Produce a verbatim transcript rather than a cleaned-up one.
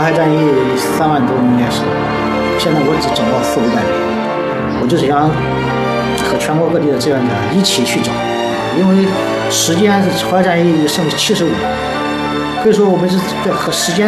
海战役三万多名烈士，现在我只找到四五百名，我就是想和全国各地的志愿者一起去找，因为时间是淮海战役剩七十五，可以说我们是在和时间